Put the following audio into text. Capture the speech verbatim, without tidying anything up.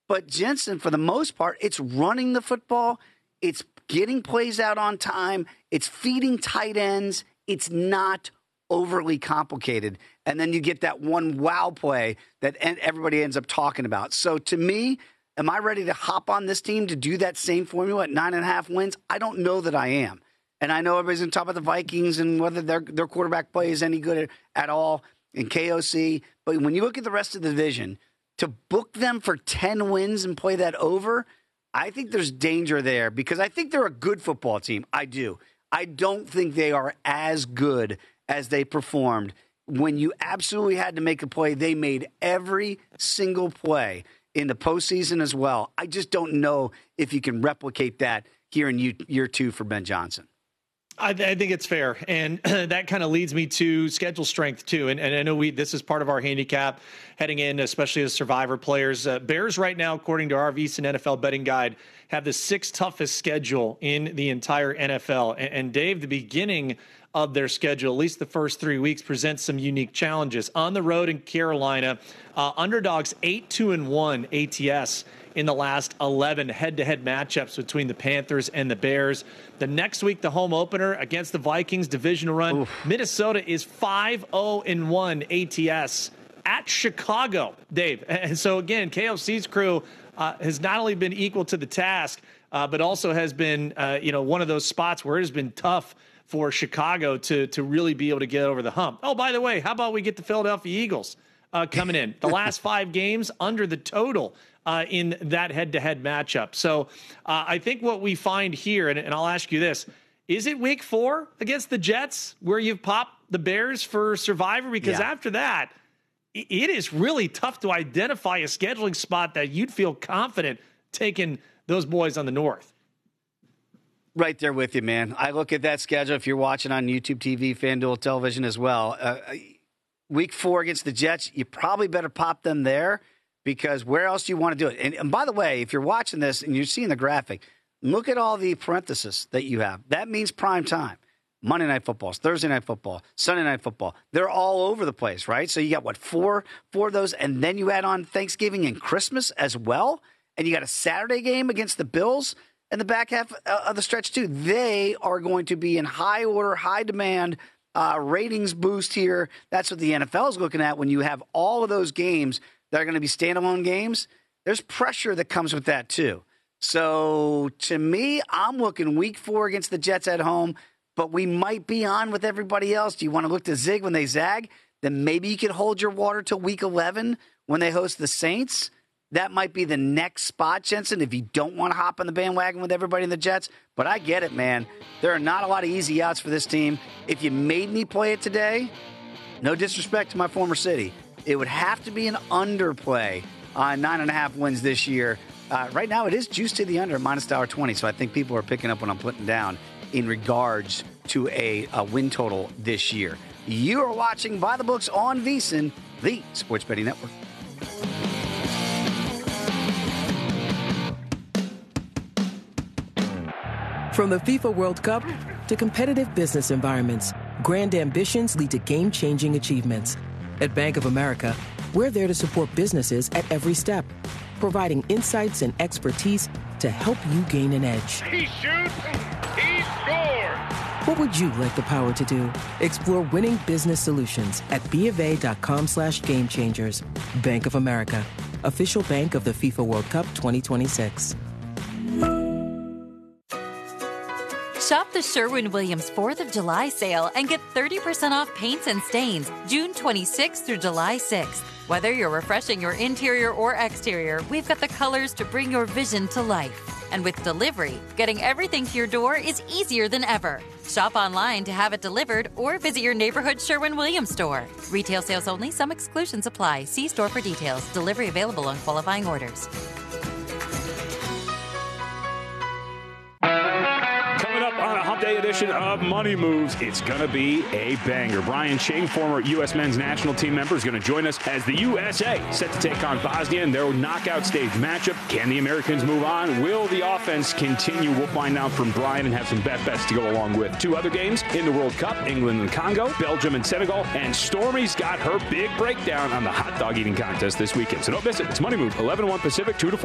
But Jensen, for the most part, it's running the football. It's getting plays out on time. It's feeding tight ends. It's not overly complicated. And then you get that one wow play that everybody ends up talking about. So to me, am I ready to hop on this team to do that same formula at nine and a half wins? I don't know that I am. And I know everybody's going to talk about the Vikings and whether their their quarterback play is any good at, at all in K O C. But when you look at the rest of the division, to book them for ten wins and play that over, I think there's danger there because I think they're a good football team. I do. I don't think they are as good as they performed. When you absolutely had to make a play, they made every single play in the postseason as well. I just don't know if you can replicate that here in year two for Ben Johnson. I, I think it's fair, and that kind of leads me to schedule strength too. And, and I know we this is part of our handicap heading in, especially as survivor players. Uh, Bears right now, according to our VSiN N F L betting guide, have the sixth toughest schedule in the entire N F L. And, and Dave, the beginning of their schedule, at least the first three weeks, presents some unique challenges. On the road in Carolina, uh, underdogs eight two and one A T S in the last eleven head-to-head matchups between the Panthers and the Bears. The next week, the home opener against the Vikings, divisional run. Oof. Minnesota is five oh and one A T S at Chicago, Dave. And so, again, K O C's crew uh, has not only been equal to the task, uh, but also has been, uh, you know, one of those spots where it has been tough for Chicago to to really be able to get over the hump. Oh, by the way, how about we get the Philadelphia Eagles uh, coming in? The last five games under the total uh, in that head-to-head matchup. So uh, I think what we find here, and, and I'll ask you this, is it week four against the Jets where you've popped the Bears for Survivor? Because yeah. after that, it is really tough to identify a scheduling spot that you'd feel confident taking those boys on the north. Right there with you, man. I look at that schedule. If you're watching on YouTube T V, FanDuel television as well, uh, week four against the Jets, you probably better pop them there because where else do you want to do it? And, and by the way, if you're watching this and you're seeing the graphic, look at all the parentheses that you have. That means prime time. Monday Night Football, Thursday Night Football, Sunday Night Football. They're all over the place, right? So you got, what, four, four of those, and then you add on Thanksgiving and Christmas as well, and you got a Saturday game against the Bills in the back half of the stretch, too. They are going to be in high order, high demand, uh, ratings boost here. That's what the N F L is looking at when you have all of those games that are going to be standalone games. There's pressure that comes with that, too. So, to me, I'm looking week four against the Jets at home, but we might be on with everybody else. Do you want to look to zig when they zag? Then maybe you could hold your water till week eleven when they host the Saints. That might be the next spot, Jensen, if you don't want to hop on the bandwagon with everybody in the Jets. But I get it, man. There are not a lot of easy outs for this team. If you made me play it today, no disrespect to my former city, it would have to be an underplay on nine and a half wins this year. Uh, right now, it is juiced to the under, minus one twenty, so I think people are picking up what I'm putting down in regards to a, a win total this year. You are watching By the Books on VSiN, the Sports Betting Network. From the FIFA World Cup to competitive business environments, grand ambitions lead to game-changing achievements. At Bank of America, we're there to support businesses at every step, providing insights and expertise to help you gain an edge. He shoots, he scores! What would you like the power to do? Explore winning business solutions at BofA.com slash game changers. Bank of America, official bank of the FIFA World Cup twenty twenty-six. Shop the Sherwin-Williams fourth of July sale and get thirty percent off paints and stains June twenty-sixth through July sixth. Whether you're refreshing your interior or exterior, we've got the colors to bring your vision to life. And with delivery, getting everything to your door is easier than ever. Shop online to have it delivered or visit your neighborhood Sherwin-Williams store. Retail sales only. Some exclusions apply. See store for details. Delivery available on qualifying orders. On a Hump Day edition of Money Moves, it's going to be a banger. Brian Ching, former U S men's national team member, is going to join us as the U S A set to take on Bosnia in their knockout stage matchup. Can the Americans move on? Will the offense continue? We'll find out from Brian and have some bet bets to go along with. Two other games in the World Cup, England and Congo, Belgium and Senegal, and Stormy's got her big breakdown on the hot dog eating contest this weekend. So don't miss it. It's Money Moves, eleven to one Pacific, two to four.